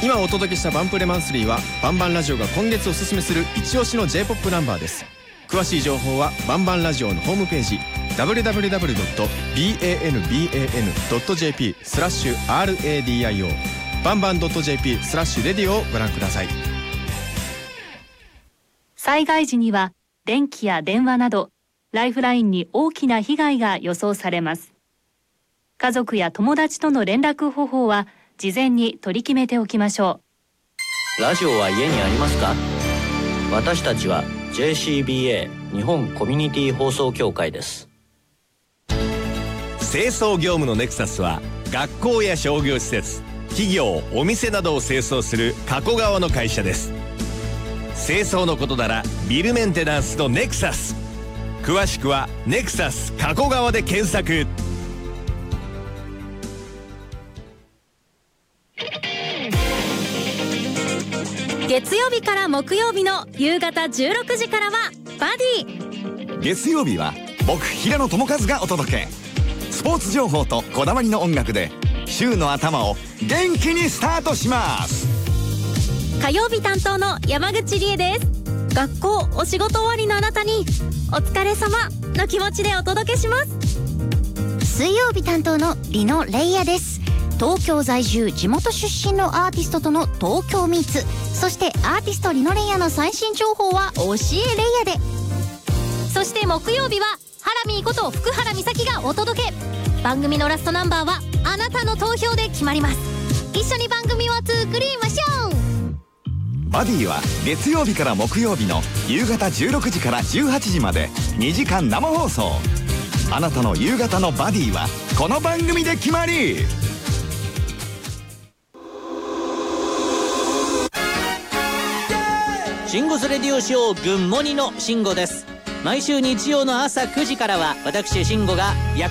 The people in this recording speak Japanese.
今お届けしたバンプレマンスリーはバンバンラジオが今月おすすめする一押しの J-POP ナンバーです。詳しい情報はバンバンラジオのホームページ www.banban.jp/radio バンバン .jp/radio をご覧ください。 災害時には電気や電話などライフラインに大きな被害が予想されます。家族や友達との連絡方法は事前に取り決めておきましょう。ラジオは家にありますか？私たちは JCBA 日本コミュニティ放送協会です。 清掃業務のネクサスは学校や商業施設、企業、お店などを清掃する加古川の会社です。清掃のことならビルメンテナンスのネクサス。詳しくはネクサス加古川で検索。 月曜日から木曜日の夕方16時からはバディ。 月曜日は僕平野智和がお届け。スポーツ情報とこだわりの音楽で週の頭を元気にスタートします。 火曜日担当の山口理恵です。学校お仕事終わりのあなたにお疲れ様の気持ちでお届けします。 水曜日担当のリノレイヤです。東京在住地元出身のアーティストとの東京ミーツ、そしてアーティストリノレイヤの最新情報は教えレイヤで。 そして木曜日はハラミーこと福原美咲がお届け。番組のラストナンバーはあなたの投票で決まります。一緒に番組を作りましょう。 バディは月曜日から木曜日の夕方16時から18時まで2時間生放送。あなたの夕方のバディはこの番組で決まり。 シンゴスレディオショーグッモニのシンゴです。毎週日曜の朝9時からは私シンゴが約